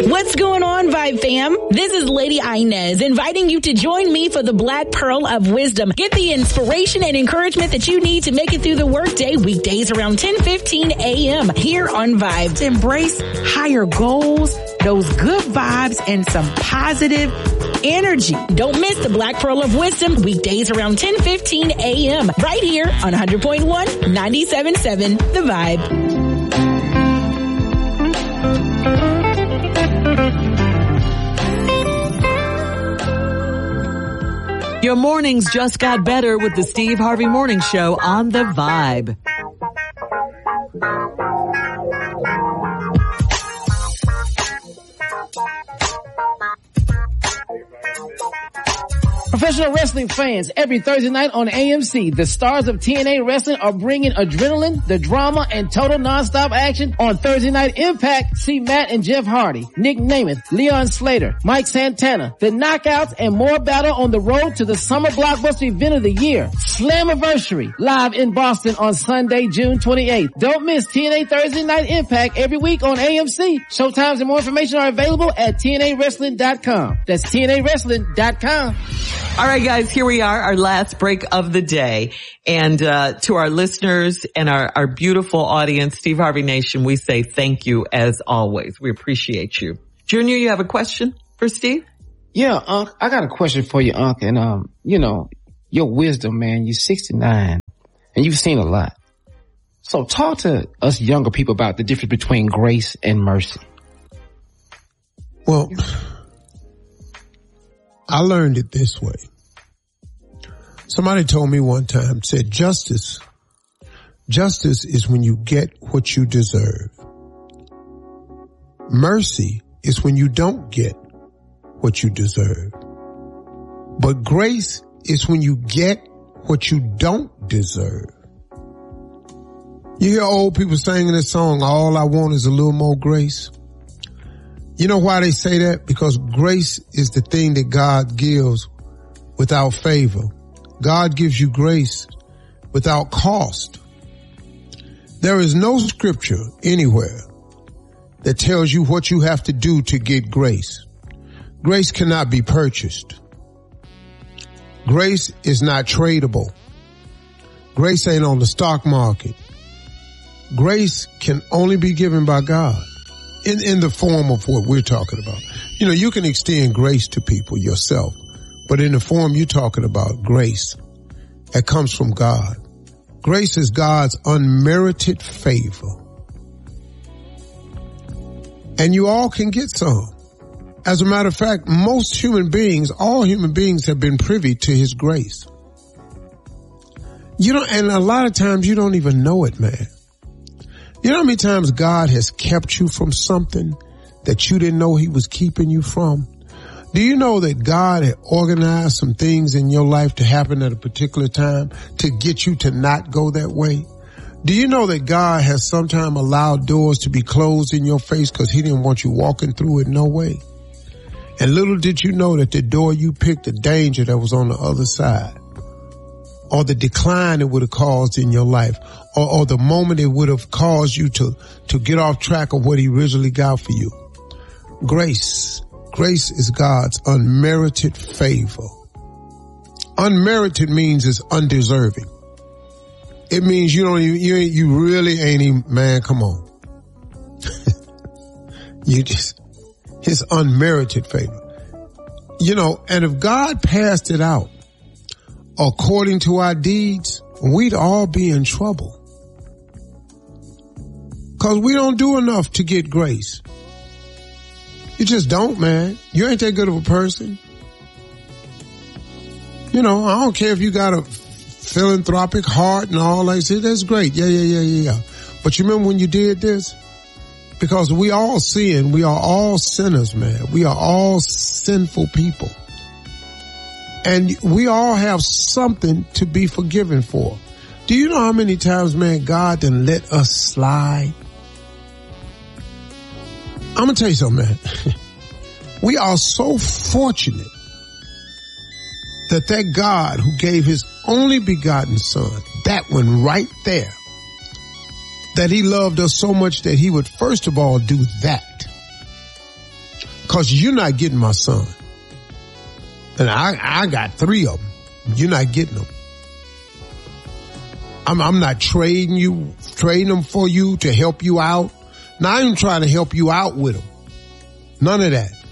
What's going on, Vibe fam? This is Lady Inez inviting you to join me for the Black Pearl of Wisdom. Get the inspiration and encouragement that you need to make it through the workday weekdays around 10:15 a.m. here on Vibe. To embrace higher goals, those good vibes, and some positive energy. Don't miss the Black Pearl of Wisdom weekdays around 10:15 a.m. right here on 100.1, 97.7 The Vibe. Your mornings just got better with the Steve Harvey Morning Show on The Vibe. Professional wrestling fans, every Thursday night on AMC, the stars of TNA Wrestling are bringing adrenaline, the drama, and total nonstop action on Thursday Night Impact. See Matt and Jeff Hardy, Nick Namath, Leon Slater, Mike Santana, the Knockouts, and more battle on the road to the summer blockbuster event of the year, Slammiversary, live in Boston on Sunday, June 28th. Don't miss TNA Thursday Night Impact every week on AMC. Showtimes and more information are available at TNAWrestling.com. That's TNAWrestling.com. All right, guys, here we are, our last break of the day. And to our listeners and our beautiful audience, Steve Harvey Nation, we say thank you as always. We appreciate you. Junior, you have a question for Steve? Yeah, Unc, I got a question for you, Unc. And, your wisdom, man, you're 69 and you've seen a lot. So talk to us younger people about the difference between grace and mercy. Well, I learned it this way. Somebody told me one time, said justice is when you get what you deserve. Mercy is when you don't get what you deserve. But grace is when you get what you don't deserve. You hear old people singing this song, all I want is a little more grace. You know why they say that? Because grace is the thing that God gives without favor. God gives you grace without cost. There is no scripture anywhere that tells you what you have to do to get grace. Grace cannot be purchased. Grace is not tradable. Grace ain't on the stock market. Grace can only be given by God in the form of what we're talking about. You know, you can extend grace to people yourself, but in the form you're talking about, grace that comes from God. Grace is God's unmerited favor. And you all can get some. As a matter of fact, most human beings, all human beings have been privy to his grace. And a lot of times you don't even know it, man. You know how many times God has kept you from something that you didn't know he was keeping you from? Do you know that God had organized some things in your life to happen at a particular time to get you to not go that way? Do you know that God has sometimes allowed doors to be closed in your face because he didn't want you walking through it no way? And little did you know that the door you picked, the danger that was on the other side, or the decline it would have caused in your life, or the moment it would have caused you to get off track of what he originally got for you. Grace. Grace is God's unmerited favor. Unmerited means it's undeserving. It means you really ain't even, man, come on. His unmerited favor. And if God passed it out according to our deeds, we'd all be in trouble. Because we don't do enough to get grace. You just don't, man. You ain't that good of a person. I don't care if you got a philanthropic heart and all that. That's great. Yeah. But you remember when you did this? Because we all sin. We are all sinners, man. We are all sinful people. And we all have something to be forgiven for. Do you know how many times, man, God done let us slide? I'm going to tell you something, man. We are so fortunate that God who gave his only begotten son, that one right there, that he loved us so much that he would first of all do that. Cause you're not getting my son. And I got 3 of them. You're not getting them. I'm not trading them for you to help you out. Now I ain't trying to help you out with them. None of that.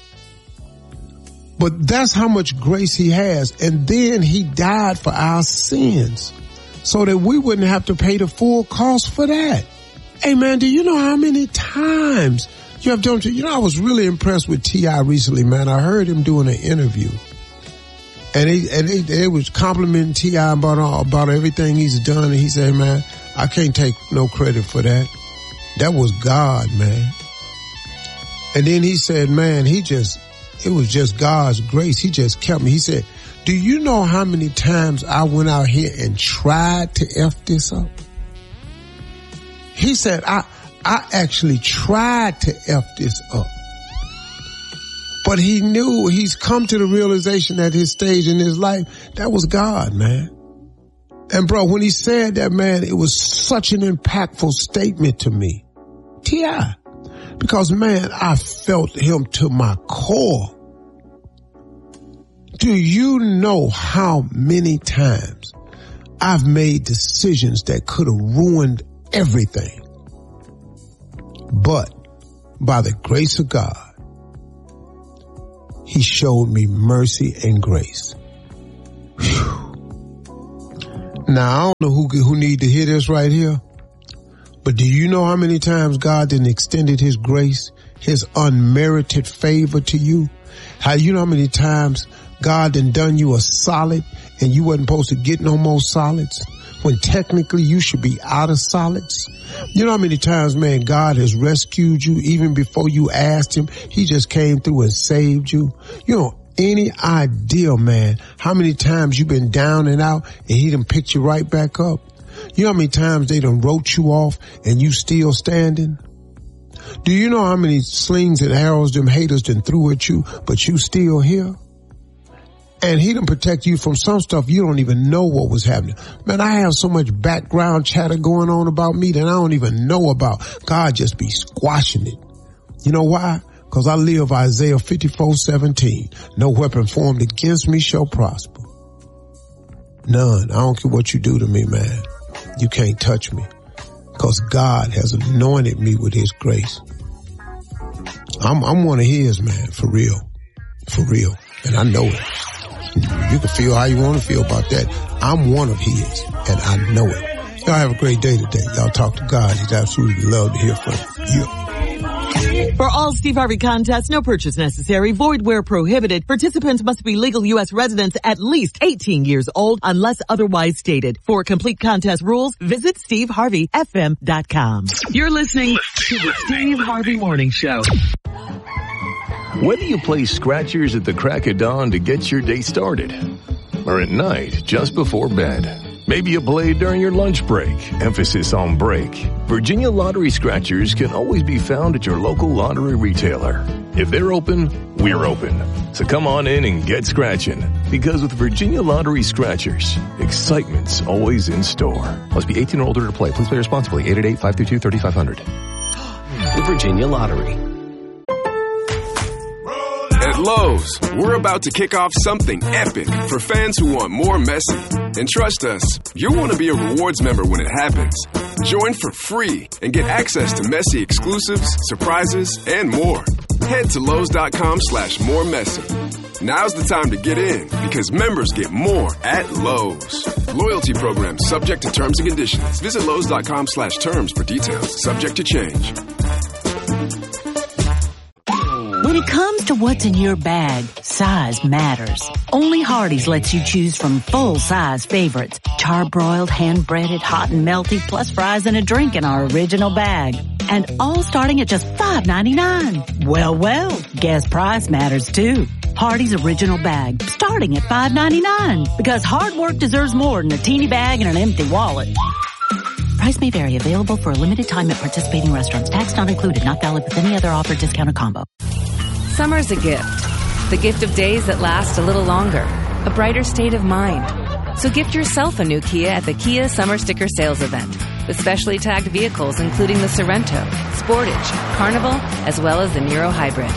But that's how much grace he has. And then he died for our sins so that we wouldn't have to pay the full cost for that. Hey man, do you know how many times you have done? I was really impressed with T.I. recently, man. I heard him doing an interview. And they was complimenting T.I. about everything he's done. And he said, man, I can't take no credit for that. That was God, man. And then he said, man, it was just God's grace. He just kept me. He said, do you know how many times I went out here and tried to F this up? He said, I actually tried to F this up. But he knew, he's come to the realization at his stage in his life, that was God, man. And bro, when he said that, man, it was such an impactful statement to me. T.I. Because man, I felt him to my core. Do you know how many times I've made decisions that could have ruined everything? But by the grace of God, he showed me mercy and grace. Whew. Now, I don't know who need to hear this right here, but do you know how many times God done extended his grace, his unmerited favor to you? You know how many times God done you a solid and you wasn't supposed to get no more solids when technically you should be out of solids? You know how many times, man, God has rescued you even before you asked him? He just came through and saved you. You know, any idea, man, how many times you've been down and out and he done picked you right back up? You know how many times they done wrote you off and you still standing? Do you know how many slings and arrows them haters done threw at you, but you still here? And he done protect you from some stuff you don't even know what was happening. Man, I have so much background chatter going on about me that I don't even know about. God just be squashing it. You know why? Because I live Isaiah 54:17. No weapon formed against me shall prosper. None. I don't care what you do to me, man. You can't touch me. Because God has anointed me with his grace. I'm one of his, man, for real. For real. And I know it. You can feel how you want to feel about that. I'm one of his, and I know it. Y'all have a great day today. Y'all talk to God. He'd absolutely love to hear from you. For all Steve Harvey contests, no purchase necessary, void where prohibited. Participants must be legal U.S. residents at least 18 years old unless otherwise stated. For complete contest rules, visit SteveHarveyFM.com. You're listening to the Steve Harvey Morning Show. Whether you play scratchers at the crack of dawn to get your day started, or at night just before bed, maybe you play during your lunch break, emphasis on break, Virginia Lottery Scratchers can always be found at your local lottery retailer. If they're open, we're open. So come on in and get scratching, because with Virginia Lottery Scratchers, excitement's always in store. Must be 18 or older to play. Please play responsibly. 888-522-3500. The Virginia Lottery. At Lowe's, we're about to kick off something epic for fans who want more Messi. And trust us, you'll want to be a rewards member when it happens. Join for free and get access to Messi exclusives, surprises, and more. Head to Lowe's.com/moremessy. Now's the time to get in because members get more at Lowe's. Loyalty program subject to terms and conditions. Visit Lowe's.com/terms for details. Subject to change. When it comes to what's in your bag, size matters. Only Hardee's lets you choose from full-size favorites. Charbroiled, hand-breaded, hot and melty, plus fries and a drink in our original bag. And all starting at just $5.99. Well, guess price matters too. Hardee's original bag, starting at $5.99. Because hard work deserves more than a teeny bag and an empty wallet. Price may vary. Available for a limited time at participating restaurants. Tax not included. Not valid with any other offer, discount, or combo. Summer's a gift. The gift of days that last a little longer. A brighter state of mind. So gift yourself a new Kia at the Kia Summer Sticker Sales Event. With specially tagged vehicles including the Sorento, Sportage, Carnival, as well as the Niro Hybrid.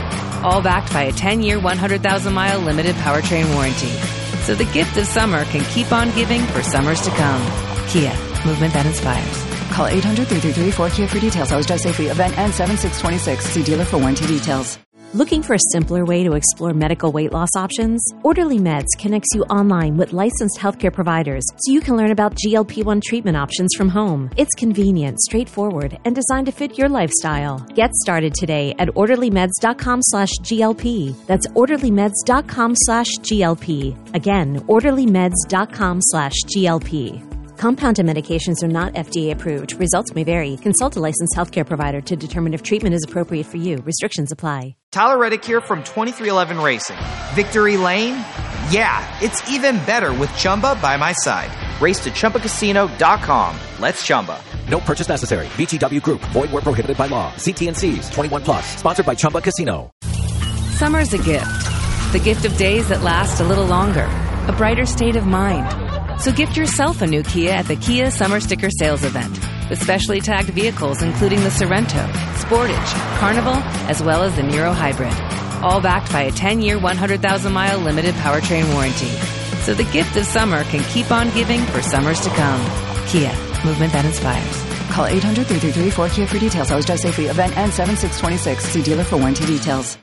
All backed by a 10-year, 100,000-mile limited powertrain warranty. So the gift of summer can keep on giving for summers to come. Kia, movement that inspires. Call 800-333-4KIA for details. Always drive safely. Event ends 7/6/26. See dealer for warranty details. Looking for a simpler way to explore medical weight loss options? Orderly Meds connects you online with licensed healthcare providers so you can learn about GLP-1 treatment options from home. It's convenient, straightforward, and designed to fit your lifestyle. Get started today at orderlymeds.com/GLP. That's orderlymeds.com/GLP. Again, orderlymeds.com/GLP. Compounded medications are not FDA approved. Results may vary. Consult a licensed healthcare provider to determine if treatment is appropriate for you. Restrictions apply. Tyler Reddick here from 2311 Racing. Victory Lane? Yeah, it's even better with Chumba by my side. Race to ChumbaCasino.com. Let's Chumba. No purchase necessary. VGW Group. Void where prohibited by law. See T&Cs. 21 plus. Sponsored by Chumba Casino. Summer's a gift. The gift of days that last a little longer. A brighter state of mind. So gift yourself a new Kia at the Kia Summer Sticker Sales Event. With specially tagged vehicles including the Sorento, Sportage, Carnival, as well as the Niro Hybrid. All backed by a 10-year, 100,000-mile limited powertrain warranty. So the gift of summer can keep on giving for summers to come. Kia, movement that inspires. Call 800-333-4KIA for details. Always drive safely. Event ends 7/6/26. See dealer for warranty details.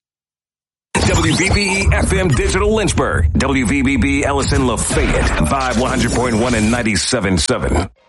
WVBE FM Digital Lynchburg. WVBB Ellison Lafayette. Vibe 100.1 and 97.7.